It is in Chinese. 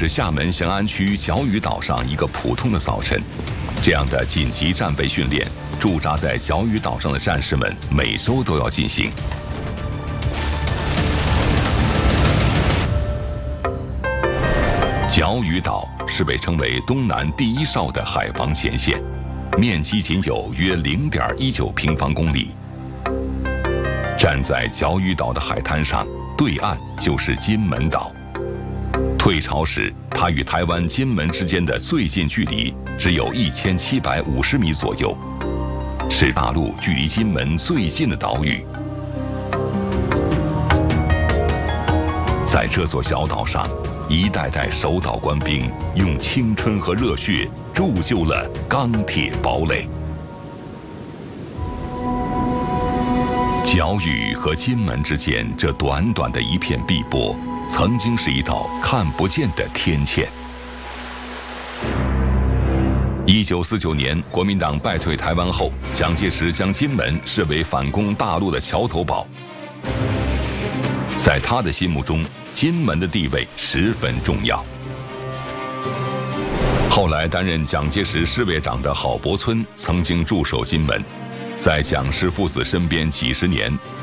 是厦门翔安区角屿岛上一个普通的早晨。这样的紧急战备训练，驻扎在角屿岛上的战士们每周都要进行。角屿岛是被称为东南第一哨的海防前线，面积仅有约0.19平方公里。站在角屿岛的海滩上，对岸就是金门岛。退潮时，它与台湾金门之间的最近距离只有1750米左右，是大陆距离金门最近的岛屿。在这座小岛上，一代代守岛官兵用青春和热血铸就了钢铁堡垒。角屿和金门之间这短短的一片碧波，曾经是一道看不见的天堑。1949年，国民党败退台湾后，蒋介石将金门视为反攻大陆的桥头堡。在他的心目中，金门的地位十分重要。后来担任蒋介石侍卫长的郝柏村曾经驻守金门，在蒋氏父子身边几十年，